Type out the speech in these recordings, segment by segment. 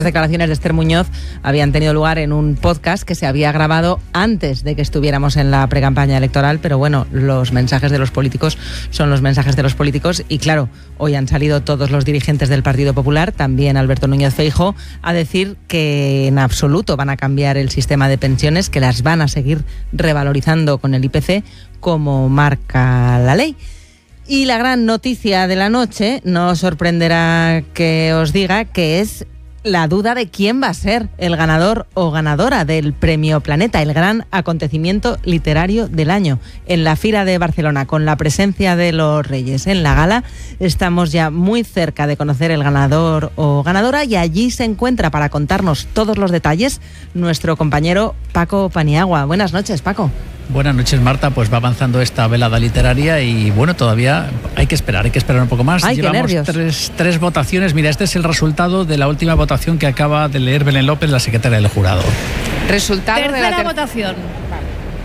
Las declaraciones de Esther Muñoz habían tenido lugar en un podcast que se había grabado antes de que estuviéramos en la precampaña electoral, pero bueno, los mensajes de los políticos son los mensajes de los políticos y claro, hoy han salido todos los dirigentes del Partido Popular, también Alberto Núñez Feijóo, a decir que en absoluto van a cambiar el sistema de pensiones, que las van a seguir revalorizando con el IPC como marca la ley. Y la gran noticia de la noche, no os sorprenderá que os diga que es la duda de quién va a ser el ganador o ganadora del Premio Planeta, el gran acontecimiento literario del año. En la Fira de Barcelona, con la presencia de los Reyes en la gala, estamos ya muy cerca de conocer el ganador o ganadora y allí se encuentra para contarnos todos los detalles nuestro compañero Paco Paniagua. Buenas noches, Paco. Buenas noches, Marta. Pues va avanzando esta velada literaria y bueno, todavía hay que esperar un poco más. Ay, llevamos tres votaciones. Mira, este es el resultado de la última votación que acaba de leer Belén López, la secretaria del jurado. Resultado tercera de la votación. Vale.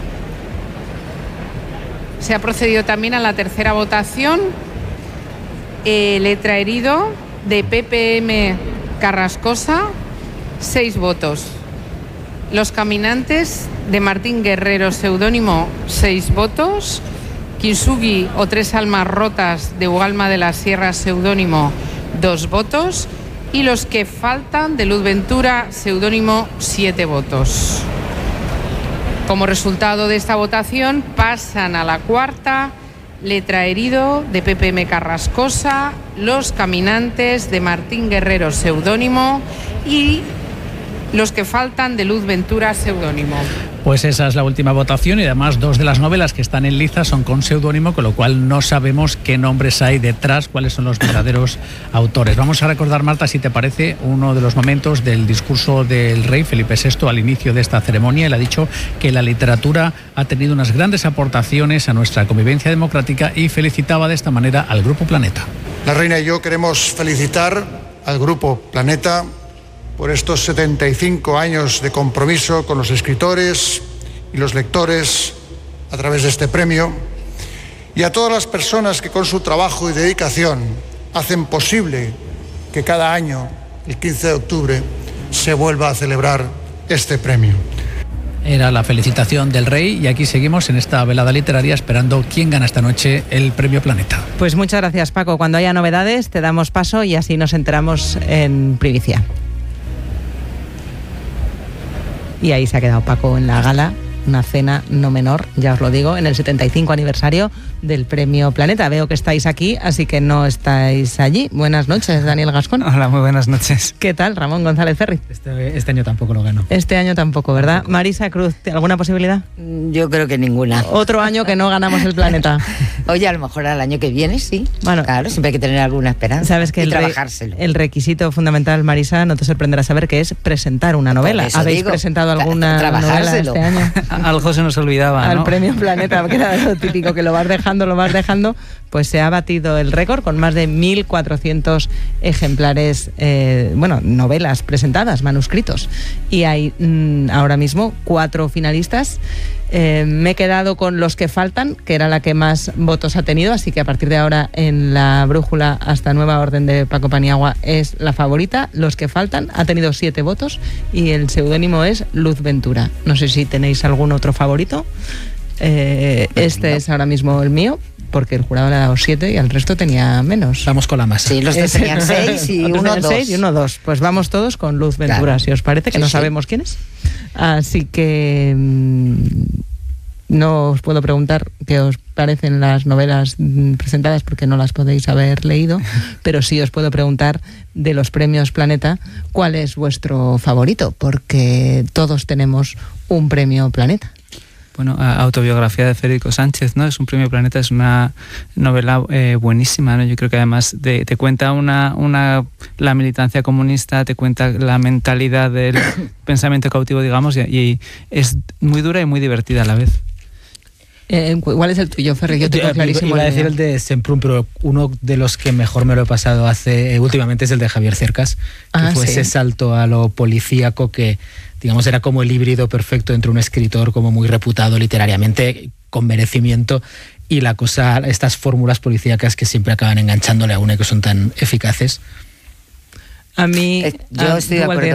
Se ha procedido también a la tercera votación. Letra herido de PPM Carrascosa, 6 votos. Los caminantes de Martín Guerrero, seudónimo, 6 votos. Kintsugi o Tres almas rotas de Ugalma de la Sierra, seudónimo, 2 votos. Y los que faltan de Luz Ventura, seudónimo, 7 votos. Como resultado de esta votación pasan a la cuarta. Letra herido de PPM Carrascosa, Los caminantes de Martín Guerrero, seudónimo, y los que faltan de Luz Ventura, seudónimo. Pues esa es la última votación y además 2 de las novelas que están en liza son con seudónimo, con lo cual no sabemos qué nombres hay detrás, cuáles son los verdaderos autores. Vamos a recordar, Marta, si te parece, uno de los momentos del discurso del rey Felipe VI al inicio de esta ceremonia. Él ha dicho que la literatura ha tenido unas grandes aportaciones a nuestra convivencia democrática y felicitaba de esta manera al Grupo Planeta. La reina y yo queremos felicitar al Grupo Planeta por estos 75 años de compromiso con los escritores y los lectores a través de este premio, y a todas las personas que con su trabajo y dedicación hacen posible que cada año, el 15 de octubre, se vuelva a celebrar este premio. Era la felicitación del rey y aquí seguimos en esta velada literaria esperando quién gana esta noche el Premio Planeta. Pues muchas gracias, Paco. Cuando haya novedades te damos paso y así nos enteramos en primicia. Y ahí se ha quedado Paco en la gala, una cena no menor, ya os lo digo, en el 75 aniversario del Premio Planeta. Veo que estáis aquí, así que no estáis allí. Buenas noches, Daniel Gascón. Hola, muy buenas noches. ¿Qué tal, Ramón González Ferri? Este año tampoco lo gano. Este año tampoco, ¿verdad? Tampoco. Marisa Cruz, ¿alguna posibilidad? Yo creo que ninguna. Otro año que no ganamos el Planeta. Oye, a lo mejor al año que viene sí. Bueno, claro, siempre hay que tener alguna esperanza. Sabes que el requisito fundamental, Marisa, no te sorprenderá saber que es presentar una novela. ¿Habéis presentado alguna novela este año? Algo se nos olvidaba, ¿no? Al Premio Planeta, que era lo típico, que lo vas dejando, pues se ha batido el récord con más de 1.400 ejemplares, novelas presentadas, manuscritos. Y hay ahora mismo 4 finalistas. Me he quedado con Los que faltan, que era la que más votos ha tenido, así que a partir de ahora en la brújula hasta nueva orden de Paco Paniagua es la favorita. Los que faltan ha tenido 7 votos y el seudónimo es Luz Ventura. No sé si tenéis algún otro favorito. Este es ahora mismo el mío, porque el jurado le ha dado 7 y al resto tenía menos. Vamos con la masa. Sí, los dos tenían 6 y uno 2. Pues vamos todos con Luz Ventura, claro. Si os parece, que sí, no sabemos quién es. Así que no os puedo preguntar qué os parecen las novelas presentadas porque no las podéis haber leído, pero sí os puedo preguntar de los premios Planeta cuál es vuestro favorito, porque todos tenemos un premio Planeta. Bueno, autobiografía de Federico Sánchez, ¿no? Es un Premio Planeta, es una novela buenísima, ¿no? Yo creo que además te cuenta la militancia comunista, te cuenta la mentalidad del pensamiento cautivo, digamos, y es muy dura y muy divertida a la vez. ¿Cuál es el tuyo, Ferri? Yo tengo clarísimo. Iba a decir el de Semprún, pero uno de los que mejor me lo he pasado últimamente es el de Javier Cercas, que fue ese salto a lo policíaco que, digamos, era como el híbrido perfecto entre un escritor como muy reputado literariamente, con merecimiento, y la cosa, estas fórmulas policíacas que siempre acaban enganchándole a uno y que son tan eficaces. A mí, yo estoy de acuerdo.